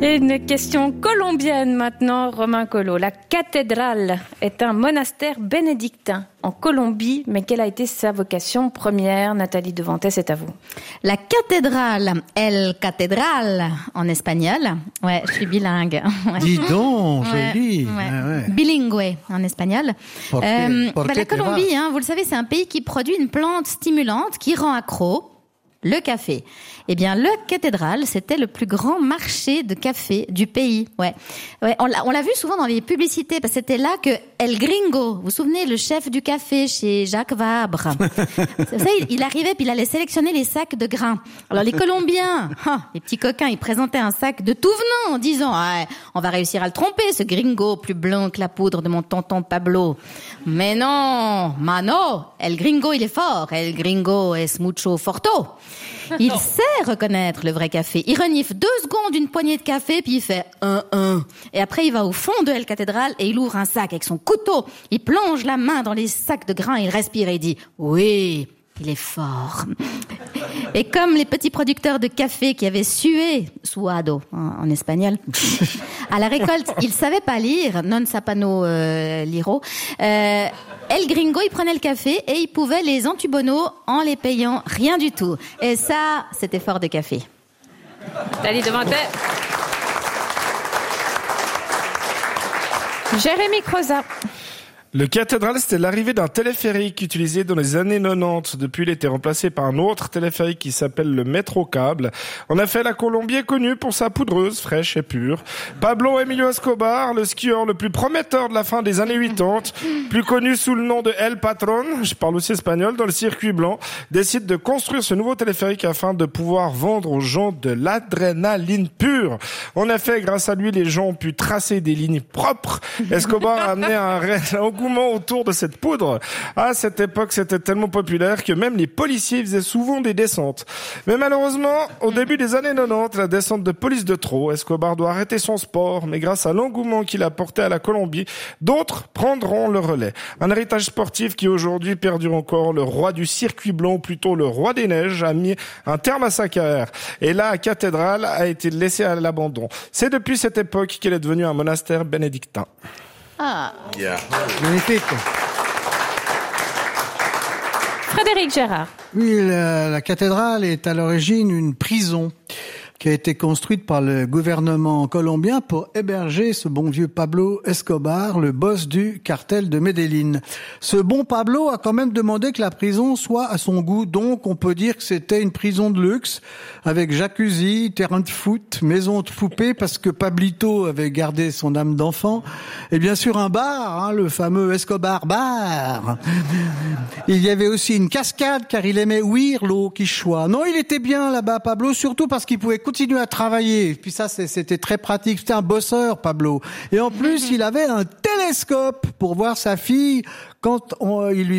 Et une question colombienne maintenant, Romain Collot. La cathédrale est un monastère bénédictin en Colombie, mais quelle a été sa vocation première? Nathalie Devantet, c'est à vous. La cathédrale, El Catedral en espagnol. Ouais, je suis bilingue. Ouais. Dis donc, Ouais. joli. Ouais. Bilingue en espagnol. La Colombie, vous le savez, c'est un pays qui produit une plante stimulante qui rend accro. Le café. Eh bien, le cathédrale, c'était le plus grand marché de café du pays. Ouais. On l'a vu souvent dans les publicités, parce que c'était là que El Gringo, vous vous souvenez, le chef du café chez Jacques Vabre. Vous savez, il arrivait puis il allait sélectionner les sacs de grains. Alors les Colombiens, les petits coquins, ils présentaient un sac de tout venant en disant on va réussir à le tromper, ce Gringo, plus blanc que la poudre de mon tonton Pablo. Mais non, Mano, El Gringo, il est fort. El Gringo es mucho forto. Il sait reconnaître le vrai café. Il renifle 2 secondes une poignée de café, puis il fait 1. Et après, il va au fond de El Catedral et il ouvre un sac avec son couteau. Il plonge la main dans les sacs de grains, il respire et il dit « Oui, il est fort ». Et comme les petits producteurs de café qui avaient sué, suado en espagnol, à la récolte, ils savaient pas lire, non sapano liro, El Gringo, il prenait le café et il pouvait les entubono en les payant rien du tout. Et ça, c'était fort de café. Nathalie Devantet. Jérémy Crozat. Le cathédrale, c'était l'arrivée d'un téléphérique utilisé dans les années 90. Depuis, il a été remplacé par un autre téléphérique qui s'appelle le métrocable. En effet, la Colombie est connue pour sa poudreuse, fraîche et pure. Pablo Emilio Escobar, le skieur le plus prometteur de la fin des années 80, plus connu sous le nom de El Patron, je parle aussi espagnol, dans le circuit blanc, décide de construire ce nouveau téléphérique afin de pouvoir vendre aux gens de l'adrénaline pure. En effet, grâce à lui, les gens ont pu tracer des lignes propres. Escobar a amené un réel autour de cette poudre. À cette époque, c'était tellement populaire que même les policiers faisaient souvent des descentes. Mais malheureusement, au début des années 90, la descente de police de trop, Escobar doit arrêter son sport, mais grâce à l'engouement qu'il a porté à la Colombie, d'autres prendront le relais. Un héritage sportif qui aujourd'hui perdure encore. Le roi du circuit blanc, ou plutôt le roi des neiges, a mis un terme à sa carrière. Et là, la cathédrale a été laissée à l'abandon. C'est depuis cette époque qu'elle est devenue un monastère bénédictin. Yeah. Magnifique. Frédéric Gérard. Oui, la cathédrale est à l'origine une prison qui a été construite par le gouvernement colombien pour héberger ce bon vieux Pablo Escobar, le boss du cartel de Medellín. Ce bon Pablo a quand même demandé que la prison soit à son goût, donc on peut dire que c'était une prison de luxe, avec jacuzzi, terrain de foot, maison de poupée, parce que Pablito avait gardé son âme d'enfant, et bien sûr un bar, le fameux Escobar Bar. Il y avait aussi une cascade, car il aimait ouïr l'eau qui choit. Non, il était bien là-bas, Pablo, surtout parce qu'il pouvait continuer à travailler. Puis ça, c'était très pratique. C'était un bosseur, Pablo. Et en plus, il avait un télescope pour voir sa fille quand il lui